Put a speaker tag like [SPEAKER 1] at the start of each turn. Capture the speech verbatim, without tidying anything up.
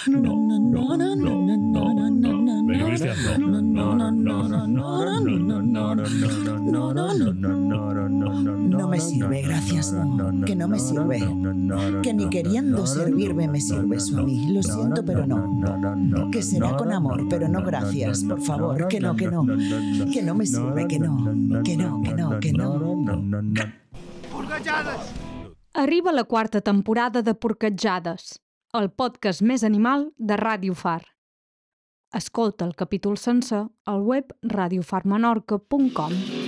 [SPEAKER 1] no, no, no, no, no, no, no, no, no.
[SPEAKER 2] Venga, Cristian, no.
[SPEAKER 1] No, no, no, no, no, no, no, no, no, no, no. No me sirve, gracias, no, que no me sirve. Que ni queriendo servirme me sirve eso a mí. Lo siento, pero no. Que será con amor, pero no gracias, por favor, que no, que no. Que no me sirve, que no. Que no, que no, que no.
[SPEAKER 3] Porquejades!
[SPEAKER 4] Arriba la quarta temporada de Porquejades, el podcast més animal de Ràdio Far. Escolta el capítol sencer al web radiofar menorca punt com.